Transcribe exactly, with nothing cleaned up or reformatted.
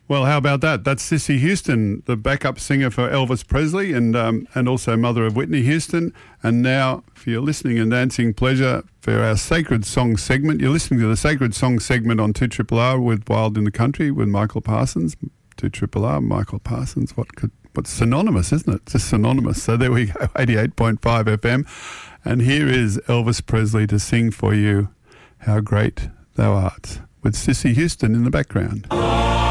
Well, how about that? That's Cissy Houston, the backup singer for Elvis Presley and um, and also mother of Whitney Houston. And now, for your listening and dancing pleasure, for our Sacred Song segment, you're listening to the Sacred Song segment on two R R R with Wild in the Country with Michael Parsons. two R R R, Michael Parsons. What could what's synonymous, isn't it? Just synonymous. So there we go, eighty-eight point five F M. And here is Elvis Presley to sing for you How Great Thou Art, with Cissy Houston in the background.